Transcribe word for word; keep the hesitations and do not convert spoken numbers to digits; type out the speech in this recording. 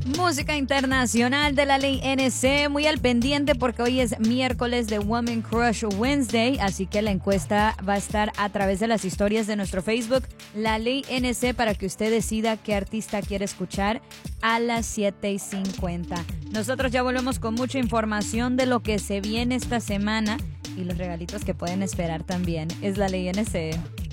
Música internacional de la ley N C, muy al pendiente porque hoy es miércoles de Woman Crush Wednesday, así que la encuesta va a estar a través de las historias de nuestro Facebook, la ley N C, para que usted decida qué artista quiere escuchar a las siete y cincuenta. Nosotros ya volvemos con mucha información de lo que se viene esta semana y los regalitos que pueden esperar también. Es la ley N C.